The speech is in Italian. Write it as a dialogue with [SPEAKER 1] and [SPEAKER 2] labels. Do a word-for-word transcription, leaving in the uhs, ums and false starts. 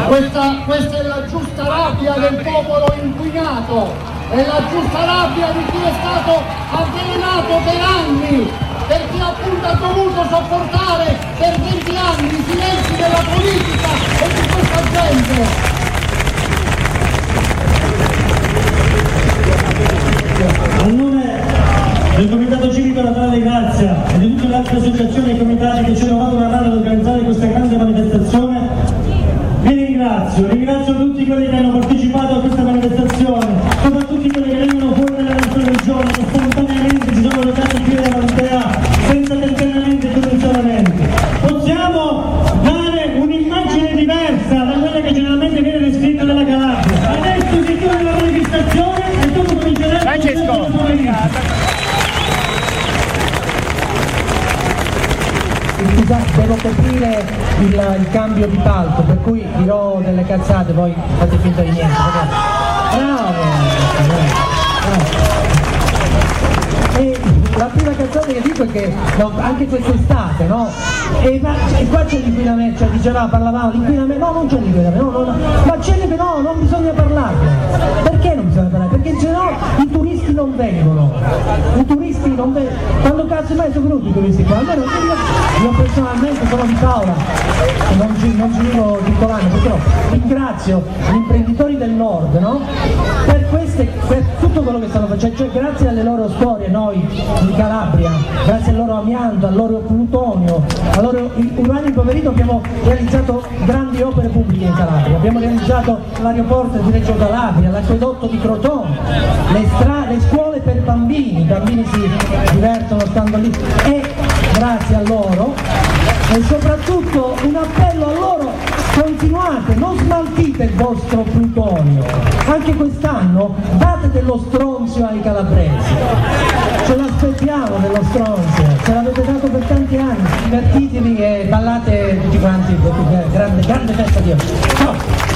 [SPEAKER 1] Questa, questa è la giusta rabbia del popolo inquinato, è la giusta rabbia di chi è stato avvelenato per anni, per chi appunto ha dovuto sopportare per venti anni i silenzi della politica e di questa gente.
[SPEAKER 2] A nome del Comitato Civico Naturale Grazia e di tutte le altre associazioni e comitati che ci hanno fatto onorare ad organizzare questa grande manifestazione, vi ringrazio, ringrazio tutti quelli che hanno partecipato a questa manifestazione, soprattutto quelli che vengono fuori dalla nostra regione, che spontaneamente si sono recati qui alla Mantea senza tentennamenti e condizionamenti. Possiamo dare un'immagine diversa da quella che generalmente viene descritta dalla Calabria. Adesso si chiude la manifestazione e dopo cominceremo
[SPEAKER 3] Francesco.
[SPEAKER 4] Scusate, devo coprire il, il cambio di palco, per cui dirò delle cazzate, voi fate finta di niente. Bravo! Bravo. E la prima cazzata che dico è che no, anche quest'estate, no? E, ma, e qua c'è l'inquinamento, cioè diceva, parlavamo di inquinamento, no, non c'è l'inquinamento, no, no, no, ma c'è l'inquinamento, no, non bisogna parlarne. Perché non bisogna parlare? Perché se no i turisti non vengono, i turisti non vengono. Quando cazzo mai sono venuti i turisti qua? Almeno io, io personalmente sono di Paola, non ci, non ci vivo tutto l'anno, purtroppo. Ringrazio gli imprenditori del nord, no? Per, queste, per tutto quello che stanno facendo, cioè grazie alle loro storie noi in Calabria, grazie al loro amianto, al loro plutonio, al loro uranio impoverito abbiamo realizzato grandi opere pubbliche in Calabria, abbiamo realizzato l'aeroporto di Reggio Calabria, l'acquedotto di Crotone, le, strade, le scuole per bambini, i bambini si divertono stando lì e grazie a loro e soprattutto un appello a loro: continuate, non smaltite il vostro plutonio, anche quest'anno date dello stronzio ai calabresi, ce l'aspettiamo dello stronzio, ce l'avete dato per tanti anni, divertitevi e ballate tutti quanti, grande, grande festa di oggi. Ciao.